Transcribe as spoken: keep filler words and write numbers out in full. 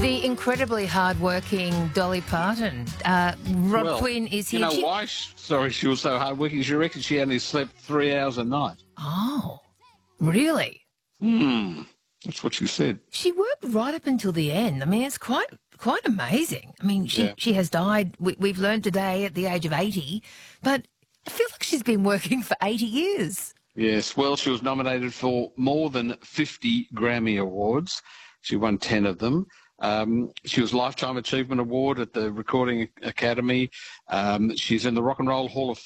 The incredibly hard-working Dolly Parton. Uh, Rob Well, Quinn is you here. know She- why? She, sorry, she was so hard-working. She reckons she only slept three hours a night. Oh, really? Hmm, that's what she said. She worked right up until the end. I mean, it's quite quite amazing. I mean, she, Yeah. she has died, we, we've learned today, at the age of eighty, but I feel like she's been working for eighty years. Yes, well, she was nominated for more than fifty Grammy Awards. She won ten of them. Um, she was Lifetime Achievement Award at the Recording Academy. Um, she's in the Rock and Roll Hall of